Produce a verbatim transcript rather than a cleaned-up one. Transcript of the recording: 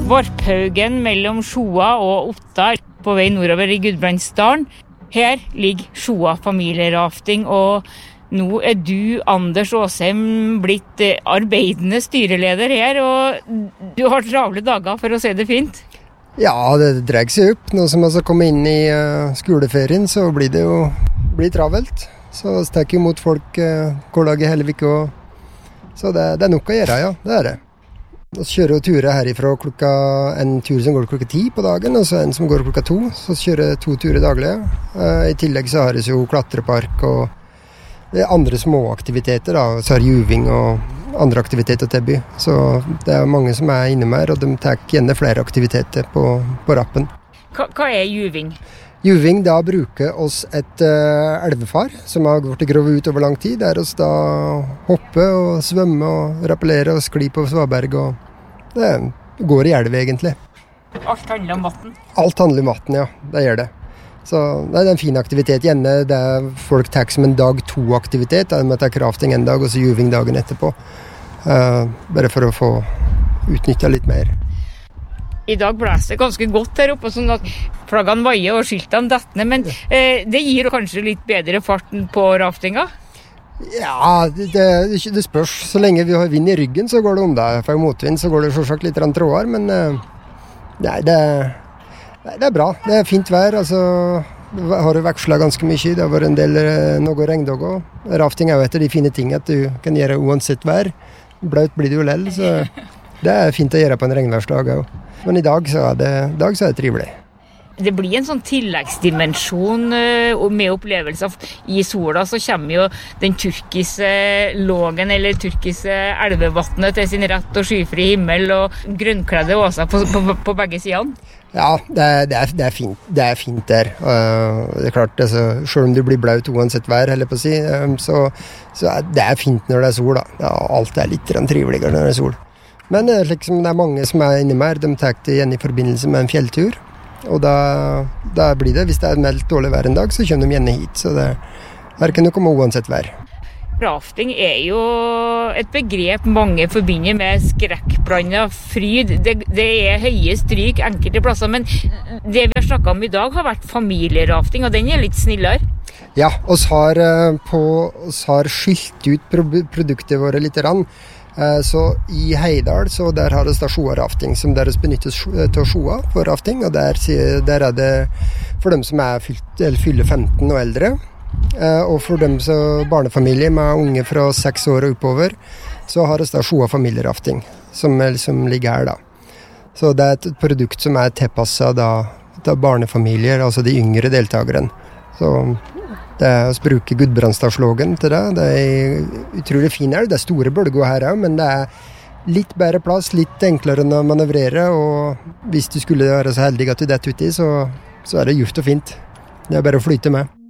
Varphaugen mellom Sjoa og Otta på vei nordover i Gudbrandsdalen. Her ligger Sjoa familierafting, og nå er du, Anders Åsheim, blitt arbeidende styreleder her, og du har travle dager for å se det fint. Ja, det dreier seg opp. Nå som jeg skal komme inn i uh, skoleferien, så blir det jo blir travelt. Så vi tar imot folk uh, hver dag i hele uka. Så det, det er nok å gjøre, ja. Det er det. Vi kjører jo turer herifra klokka, en tur som går klokka ti på dagen, og så en som går klokka to. Så kjører to turer daglig. Uh, I tillegg så har vi jo klatrepark og det er andre små aktiviteter, da. Så har juving og andre aktiviteter til by. Så det er mange som er inne med, og de tar gjerne flere aktiviteter på, på rappen. Hva, hva er juving? Juving, da bruker oss et uh, elvefar som har vært grovet ut over lang tid. Der oss da hopper og svømmer og rappellerer og sklir på svaberg. Og det går i elv egentlig. Alt handler om vatten? Alt handler om vatten, ja. Det gjør det. Så det er en fin aktivitet igjen. Det er folk tar som en dag to aktivitet. De må ta krafting en dag, og så juving dagen etterpå. Uh, bare for å få utnyttet litt mer. I dag blæser det ganske godt her oppe, sånn at flaggene vaier og skiltene detter ned, men uh, det gir kanskje litt bedre farten på raftinga? Ja, det, det, det spørs. Så lenge vi har vind i ryggen, så går det om det. For motvind så går det selvsagt litt trådere, men uh, nei, det Det er bra. Det er fint vær. Altså, det har jo vekslet ganske mye. Det har vært en del noe regndag også. Rafting er jo etter de fine tingene at du kan gjøre uansett vær. Blaut blir det jo lell, så det er fint å gjøre på en regnværsdag også. Men i dag så er det, dag så er det trivelig. Det blir en sånn tilleggsdimensjon med opplevelser. I sola så kommer jo den turkise lågen eller turkise elvevattnet til sin rett og skyfri himmel og grønnkledde åser på, på, på begge sidene. Ja, det er, det er, det er fint. Det er fint der. Uh, det er klart, altså, selv om du blir blaut uansett vær, heller på å si, um, så, så er det er fint når det er sol, da. Ja, alt er litt triveligere når det er sol. Men uh, liksom, det er mange som er inne med, de tar det igjen i forbindelse med en fjelltur. Og da, da blir det, hvis det er meldt dårlig vær en dag, så kommer de gjerne hit. Så det er ikke noe med uansett vær. Rafting er jo et begrep mange forbinder med skrekkblandet fryd. Det, det er høye stryk enkelte plasser, men det vi har snakket om i dag har vært familierafting, og den er litt snillere. Ja, oss har, på, oss har skilt ut produktet våre litt rann. Så i Heidal, så der har vi da Sjoa-rafting, som der benyttes til Sjoa for rafting, og der, der er det for dem som er fylt, eller fyller femten og eldre. Og for dem som barnefamilie med unge fra seks år og oppover, så har vi da Sjoa familierafting, som liksom ligger her da. Så det er et produkt som er tilpasset da, da barnefamilier, altså de yngre deltakerne. Så det er å bruke Gudbrandsdalslågen til det. Det er utrolig fin elv. Det er store bølger her også, men det er litt bedre plass, litt enklere å manøvrere, og hvis du skulle være så heldig at du detter uti, så, så er det gjort og fint. Det er bare å flyte med.